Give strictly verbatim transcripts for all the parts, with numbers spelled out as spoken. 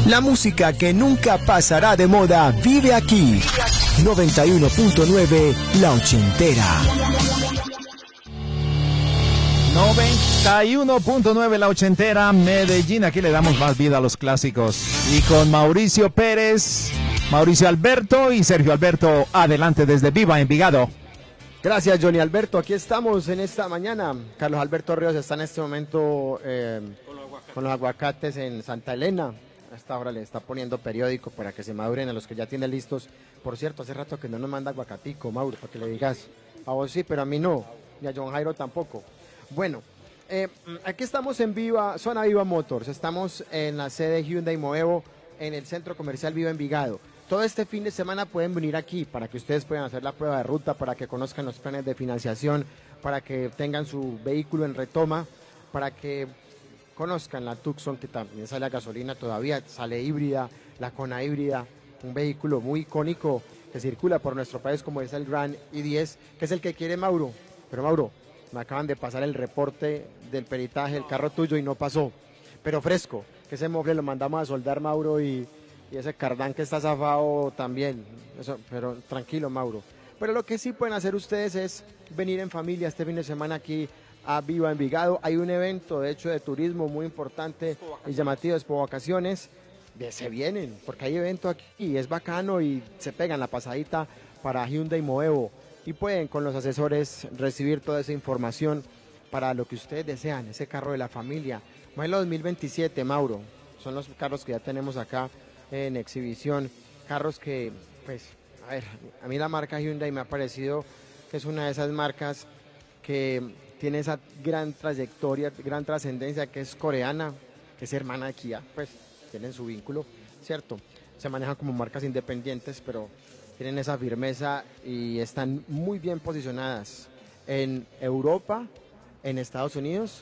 La música que nunca pasará de moda vive aquí. noventa y uno punto nueve La Ochentera. noventa y uno punto nueve La Ochentera, Medellín. Aquí le damos más vida a los clásicos. Y con Mauricio Pérez, Mauricio Alberto y Sergio Alberto, adelante desde Viva Envigado. Gracias, Johnny Alberto. Aquí estamos en esta mañana. Carlos Alberto Ríos está en este momento eh, con los aguacates en Santa Elena. A esta hora le está poniendo periódico para que se maduren a los que ya tiene listos. Por cierto, hace rato que no nos manda aguacatico, Mauro, para que le digas. A vos sí, pero a mí no. Y a John Jairo tampoco. Bueno, eh, aquí estamos en Viva, Zona Viva Motors. Estamos en la sede Hyundai Moevo, en el Centro Comercial Viva Envigado. Todo este fin de semana pueden venir aquí para que ustedes puedan hacer la prueba de ruta, para que conozcan los planes de financiación, para que tengan su vehículo en retoma, para que conozcan la Tucson, que también sale a gasolina todavía, sale híbrida, la Kona híbrida, un vehículo muy icónico que circula por nuestro país como es el Grand i diez, que es el que quiere Mauro. Pero Mauro, me acaban de pasar el reporte del peritaje del carro tuyo y no pasó, pero fresco, que ese mofle lo mandamos a soldar, Mauro, y... y ese cardán que está zafado también, eso, pero tranquilo, Mauro. Pero lo que sí pueden hacer ustedes es venir en familia este fin de semana aquí a Viva Envigado. Hay un evento, de hecho, de turismo muy importante y llamativo, Expo Vacaciones. De, se vienen, porque hay evento aquí y es bacano y se pegan la pasadita para Hyundai Moevo. Y pueden con los asesores recibir toda esa información para lo que ustedes desean, ese carro de la familia. Modelo dos mil veintisiete, Mauro, son los carros que ya tenemos acá en exhibición, carros que, pues, a ver, a mí la marca Hyundai me ha parecido que es una de esas marcas que tiene esa gran trayectoria, gran trascendencia, que es coreana, que es hermana de Kia, pues, tienen su vínculo, ¿cierto? Se manejan como marcas independientes, pero tienen esa firmeza y están muy bien posicionadas en Europa, en Estados Unidos,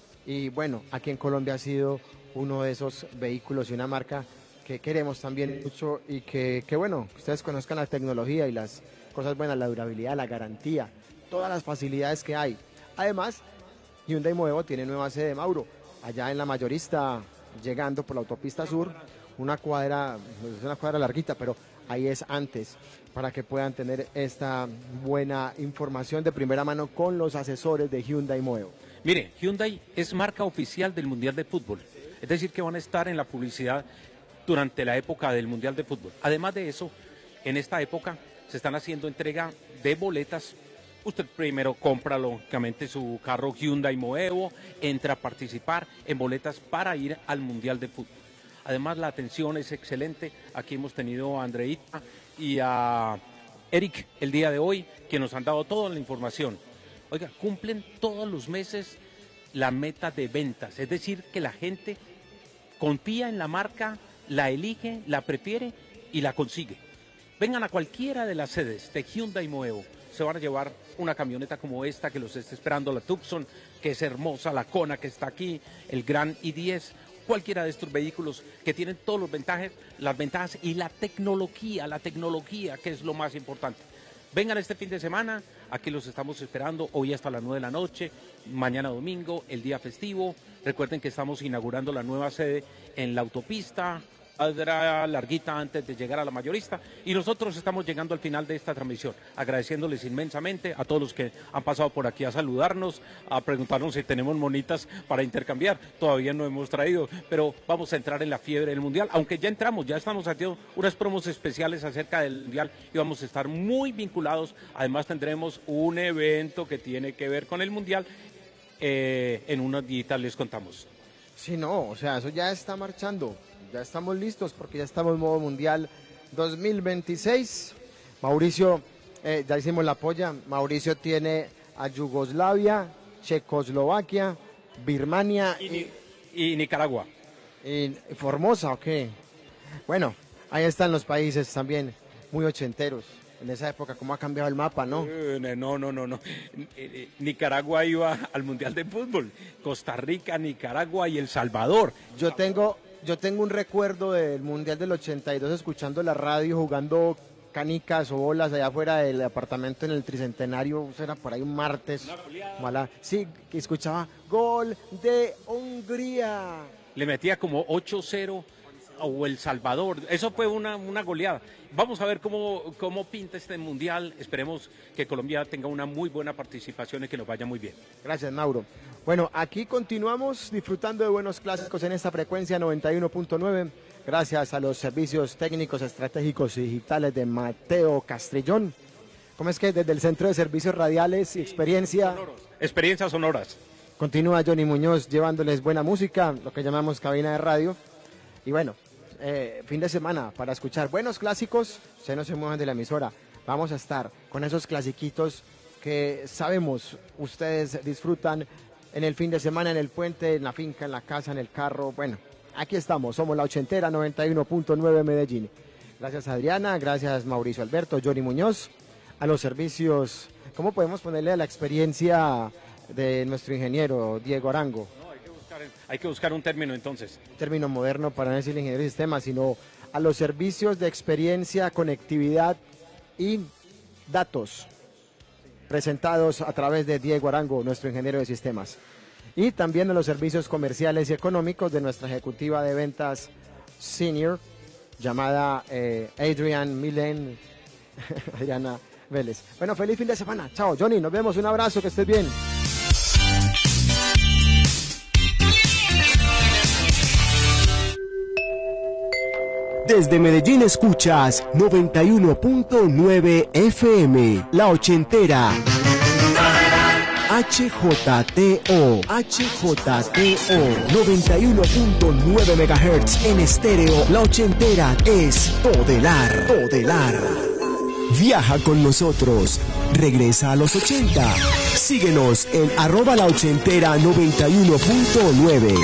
y bueno, aquí en Colombia ha sido uno de esos vehículos y una marca que queremos también mucho y que, que bueno, ustedes conozcan la tecnología y las cosas buenas, la durabilidad, la garantía, todas las facilidades que hay. Además, Hyundai Moevo tiene nueva sede, Mauro, allá en la Mayorista, llegando por la autopista sur, una cuadra, es una cuadra larguita, pero ahí es antes, para que puedan tener esta buena información de primera mano con los asesores de Hyundai Moevo. Mire, Hyundai es marca oficial del Mundial de Fútbol, es decir, que van a estar en la publicidad durante la época del Mundial de Fútbol. Además de eso, en esta época se están haciendo entrega de boletas. Usted primero compra, lógicamente, su carro Hyundai Moevo, entra a participar en boletas para ir al Mundial de Fútbol. Además, la atención es excelente. Aquí hemos tenido a Andreita y a Eric el día de hoy, que nos han dado toda la información. Oiga, cumplen todos los meses la meta de ventas, es decir, que la gente confía en la marca, la elige, la prefiere y la consigue. Vengan a cualquiera de las sedes de Hyundai Moevo. Se van a llevar una camioneta como esta que los está esperando, la Tucson, que es hermosa, la Kona que está aquí, el Grand i diez, cualquiera de estos vehículos que tienen todos los ventajas, las ventajas y la tecnología, la tecnología que es lo más importante. Vengan este fin de semana, aquí los estamos esperando, hoy hasta las nueve de la noche, mañana domingo, el día festivo. Recuerden que estamos inaugurando la nueva sede en la autopista, cuadra larguita antes de llegar a la Mayorista, y nosotros estamos llegando al final de esta transmisión, agradeciéndoles inmensamente a todos los que han pasado por aquí a saludarnos, a preguntarnos si tenemos monitas para intercambiar. Todavía no hemos traído, pero vamos a entrar en la fiebre del Mundial, aunque ya entramos, ya estamos haciendo unas promos especiales acerca del Mundial y vamos a estar muy vinculados. Además tendremos un evento que tiene que ver con el Mundial, eh, en unos días les contamos. Sí, no, o sea, eso ya está marchando. Ya estamos listos porque ya estamos en modo mundial dos mil veintiséis. Mauricio, eh, ya hicimos la polla. Mauricio tiene a Yugoslavia, Checoslovaquia, Birmania y, y, y Nicaragua. Y Formosa, ok. Bueno, ahí están los países también muy ochenteros. En esa época, ¿cómo ha cambiado el mapa, no? No, no, no, no. Nicaragua iba al Mundial de Fútbol. Costa Rica, Nicaragua y El Salvador. Yo tengo... Yo tengo un recuerdo del Mundial del ochenta y dos escuchando la radio, jugando canicas o bolas allá afuera del apartamento en el Tricentenario, eso era por ahí un martes. Mala. Sí, que escuchaba gol de Hungría. Le metía como ocho cero o El Salvador. Eso fue una, una goleada. Vamos a ver cómo, cómo pinta este mundial. Esperemos que Colombia tenga una muy buena participación y que nos vaya muy bien. Gracias, Mauro. Bueno, aquí continuamos disfrutando de buenos clásicos en esta frecuencia noventa y uno punto nueve. Gracias a los servicios técnicos, estratégicos y digitales de Mateo Castrillón. ¿Cómo es que desde el Centro de Servicios Radiales y Experiencia? Sonoros. Experiencias sonoras. Continúa Johnny Muñoz llevándoles buena música, lo que llamamos cabina de radio. Y bueno, eh, fin de semana para escuchar buenos clásicos, se no se muevan de la emisora. Vamos a estar con esos clasiquitos que sabemos ustedes disfrutan en el fin de semana, en el puente, en la finca, en la casa, en el carro. Bueno, aquí estamos, somos la ochentera noventa y uno punto nueve Medellín. Gracias Adriana, gracias Mauricio Alberto, Johnny Muñoz, a los servicios. ¿Cómo podemos ponerle a la experiencia de nuestro ingeniero Diego Arango? No, hay que buscar, hay que buscar un término entonces. Término moderno para no decir el ingeniero de sistemas, sino a los servicios de experiencia, conectividad y datos presentados a través de Diego Arango, nuestro ingeniero de sistemas. Y también a los servicios comerciales y económicos de nuestra ejecutiva de ventas senior, llamada eh, Adrian Milen, Adriana Vélez. Bueno, feliz fin de semana. Chao, Johnny, nos vemos. Un abrazo, que estés bien. Desde Medellín escuchas noventa y uno punto nueve F M, La Ochentera. H J T O, H J T O, noventa y uno punto nueve megahertz en estéreo. La Ochentera es Todelar, Todelar. Viaja con nosotros, regresa a los ochenta. Síguenos en arroba la ochentera noventa y uno punto nueve.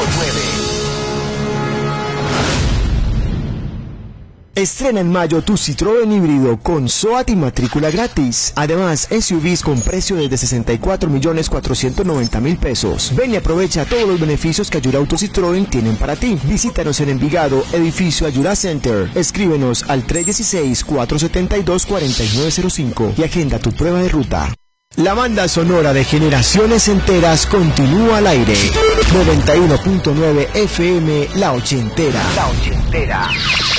Estrena en mayo tu Citroën híbrido con SOAT y matrícula gratis. Además, S U Vs con precio desde sesenta y cuatro millones cuatrocientos noventa mil pesos. Ven y aprovecha todos los beneficios que Ayura Auto Citroën tienen para ti. Visítanos en Envigado, edificio Ayura Center. Escríbenos al tres uno seis, cuatro siete dos, cuatro nueve cero cinco y agenda tu prueba de ruta. La banda sonora de generaciones enteras continúa al aire. noventa y uno punto nueve F M, La Ochentera. La Ochentera.